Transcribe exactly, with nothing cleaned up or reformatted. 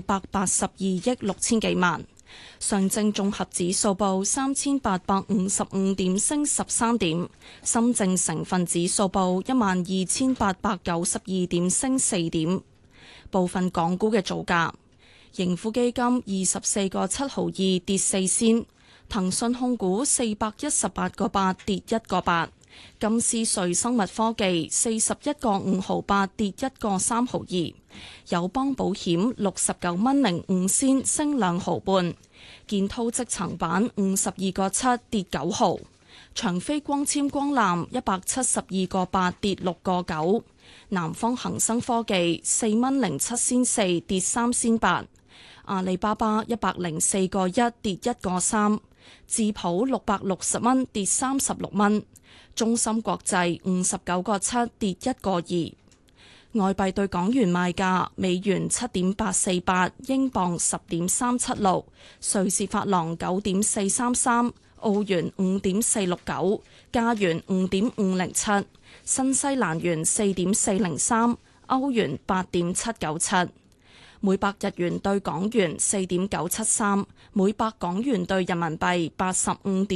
百八十二億六千幾萬。上證綜合指數報三千八百五十五點，升十三點。深證成分指數報一萬二千八百九十二點，升四點。部分港股嘅造價：盈富基金二十四個七毫二跌四仙，騰訊控股四百一十八個八跌一個八，金斯瑞生物科技四十一個五毫八跌一個三毫二，友邦保險六十九蚊零五仙升兩毫半，建滔積層板五十二個七跌九毫，長飛光纖光纜一百七十二個八跌六個九，南方恒生科技四蚊零七仙四跌三仙八，阿里巴巴一百零四個一跌一個三，智普六百六十蚊跌三十六蚊，中芯國際五十九個七跌一個二。外幣對港元賣價：美元七點八四八，英鎊十點三七六，瑞士法郎九點四三三，澳元五點四六九，加元五點五零七，新西蘭元四點四零三，歐元八點七九七。每百日元對港元四點九七三，每百港元對人民幣八十五點